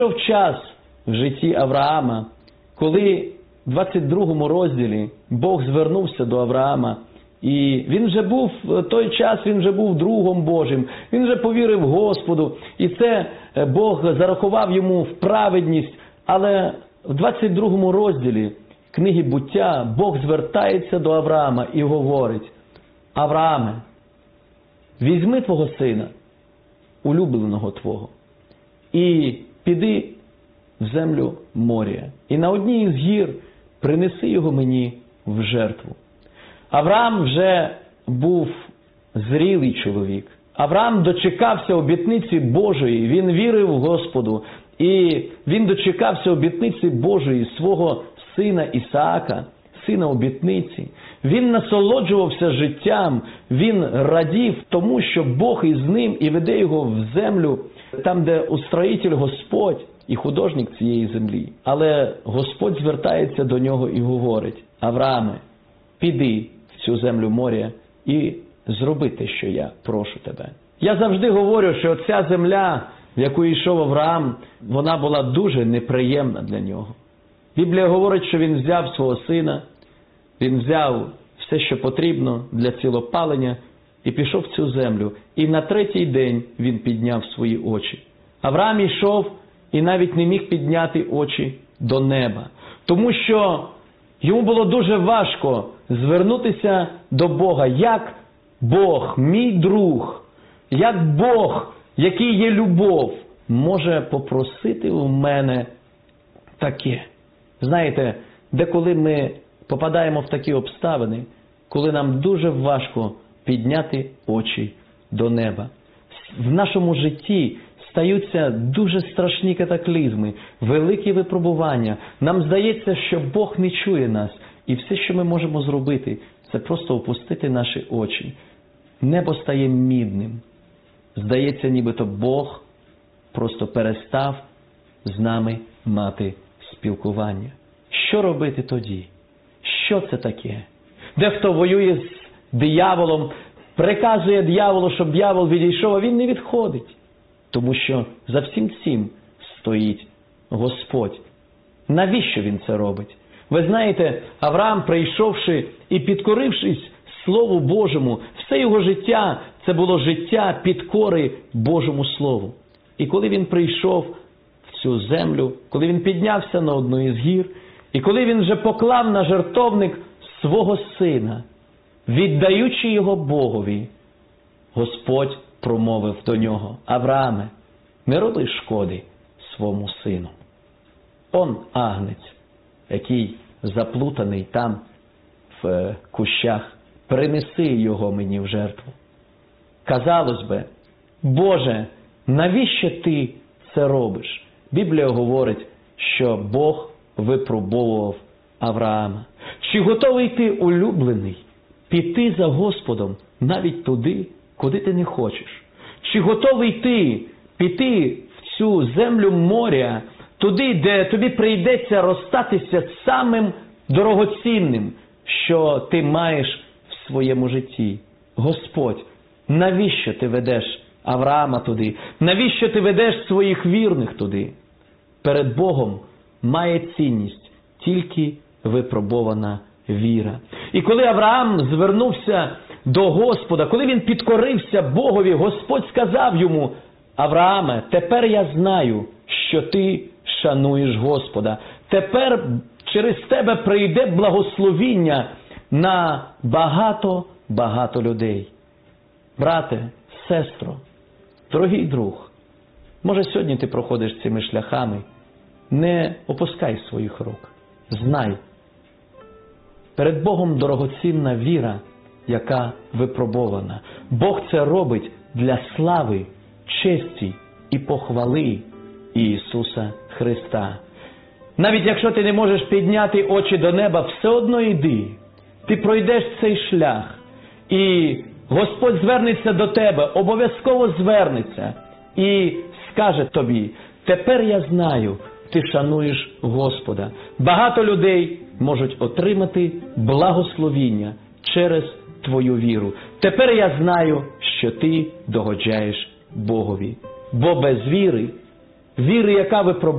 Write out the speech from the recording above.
Прийшов час в житті Авраама, коли в 22 розділі Бог звернувся до Авраама, і він вже був, той час він вже був другом Божим, він вже повірив Господу, і це Бог зарахував йому в праведність, але в 22 розділі книги Буття Бог звертається до Авраама і говорить: Аврааме, візьми твого сина, улюбленого твого, і піди в землю Морія, і на одній із гір принеси його мені в жертву. Авраам вже був зрілий чоловік. Авраам дочекався обітниці Божої, він вірив Господу, і він дочекався обітниці Божої свого сина Ісаака, сина обітниці. Він насолоджувався життям, він радів тому, що Бог із ним і веде його в землю, там, де устроїтель Господь і художник цієї землі. Але Господь звертається до нього і говорить: Аврааме, піди в цю землю Морія і зроби те, що я прошу тебе. Я завжди говорю, що ця земля, в яку йшов Авраам, вона була дуже неприємна для нього. Біблія говорить, що він взяв свого сина, він взяв все, що потрібно для цілопалення, і пішов в цю землю. І на третій день він підняв свої очі. Авраам йшов і навіть не міг підняти очі до неба. Тому що йому було дуже важко звернутися до Бога. Як Бог, мій друг, як Бог, який є любов, може попросити у мене таке? Знаєте, деколи ми попадаємо в такі обставини, коли нам дуже важко підняти очі до неба. В нашому житті стаються дуже страшні катаклізми, великі випробування. Нам здається, що Бог не чує нас. І все, що ми можемо зробити, це просто опустити наші очі. Небо стає мідним. Здається, нібито Бог просто перестав з нами мати спілкування. Що робити тоді? Що це таке? Дехто воює з дияволом, приказує дияволу, щоб диявол відійшов, а він не відходить. Тому що за всім цим стоїть Господь. Навіщо він це робить? Ви знаєте, Авраам, прийшовши і підкорившись Слову Божому, все його життя – це було життя підкори Божому Слову. І коли він прийшов в цю землю, коли він піднявся на одну із гір, і коли він вже поклав на жертовник свого сина, віддаючи його Богові, Господь промовив до нього: Аврааме, не роби шкоди своєму сину. Он агнець, який заплутаний там в кущах, принеси його мені в жертву. Казалось би, Боже, навіщо ти це робиш? Біблія говорить, що Бог випробовував Авраама. Чи готовий ти, улюблений, піти за Господом навіть туди, куди ти не хочеш? Чи готовий ти піти в цю землю Морія, туди, де тобі прийдеться розстатися з самим дорогоцінним, що ти маєш в своєму житті? Господь, навіщо ти ведеш Авраама туди? Навіщо ти ведеш своїх вірних туди? Перед Богом має цінність тільки випробована віра. І коли Авраам звернувся до Господа, коли він підкорився Богові, Господь сказав йому: Аврааме, тепер я знаю, що ти шануєш Господа. Тепер через тебе прийде благословіння на багато людей. Брате, сестро, дорогий друг, може сьогодні ти проходиш цими шляхами, не опускай своїх рук. Знай, перед Богом дорогоцінна віра, яка випробована. Бог це робить для слави, честі і похвали Ісуса Христа. Навіть якщо ти не можеш підняти очі до неба, все одно йди. Ти пройдеш цей шлях. І Господь звернеться до тебе, обов'язково звернеться. І скаже тобі: тепер я знаю, ти шануєш Господа. Багато людей можуть отримати благословіння через твою віру. Тепер я знаю, що ти догоджаєш Богові. Бо без віри віри, яка випробовує,